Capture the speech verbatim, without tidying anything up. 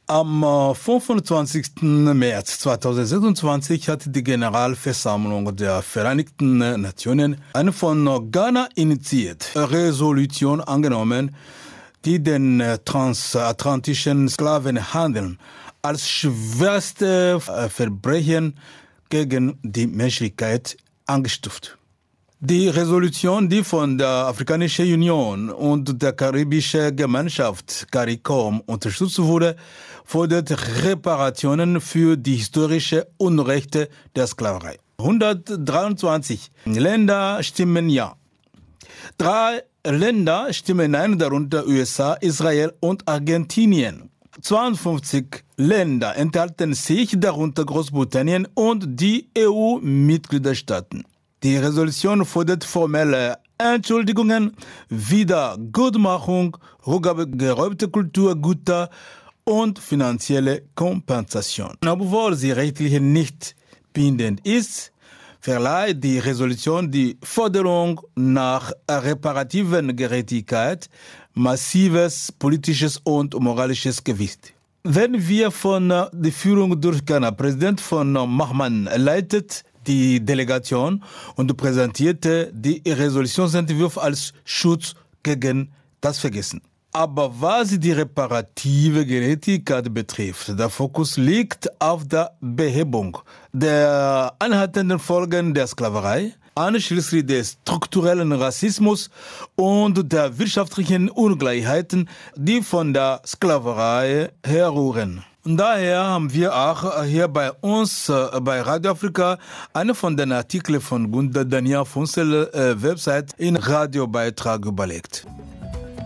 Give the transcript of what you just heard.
Am fünfundzwanzigsten März zweitausendsechsundzwanzig hat die Generalversammlung der Vereinigten Nationen eine von Ghana initiierte Resolution angenommen, die den transatlantischen Sklavenhandel als schwerste Verbrechen gegen die Menschlichkeit eingestuft. Die Resolution, die von der Afrikanischen Union und der Karibischen Gemeinschaft CARICOM unterstützt wurde, fordert Reparationen für die historischen Unrechte der Sklaverei. hundertdreiundzwanzig Länder stimmen ja. Drei Länder stimmen nein, darunter U S A, Israel und Argentinien. zweiundfünfzig Länder enthalten sich, darunter Großbritannien und die E U-Mitgliedstaaten. Die Resolution fordert formelle Entschuldigungen, Wiedergutmachung, Rückgabe geräumter Kulturgüter und finanzielle Kompensation. Obwohl sie rechtlich nicht bindend ist, verleiht die Resolution die Forderung nach reparativen Gerechtigkeit massives politisches und moralisches Gewicht. Wenn wir von der Führung durch Ghana, Präsident von Mahman leitet die Delegation und präsentierte die Resolutionsentwurf als Schutz gegen das Vergessen. Aber was die reparative Gerechtigkeit betrifft, der Fokus liegt auf der Behebung der anhaltenden Folgen der Sklaverei, einschließlich des strukturellen Rassismus und der wirtschaftlichen Ungleichheiten, die von der Sklaverei herrühren. Und daher haben wir auch hier bei uns äh, bei Radio Afrika einen von den Artikeln von Gunda Daniel Funzel äh, Website in Radiobeitrag überlegt.